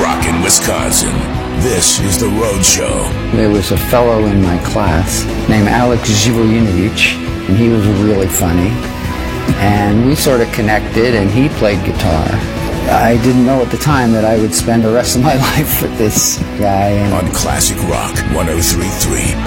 rock in Wisconsin. This is The Road Show. There was a fellow in my class named Alex Zivojinovic, and he was really funny. And we sort of connected, and he played guitar. I didn't know at the time that I would spend the rest of my life with this guy. On Classic Rock 103.3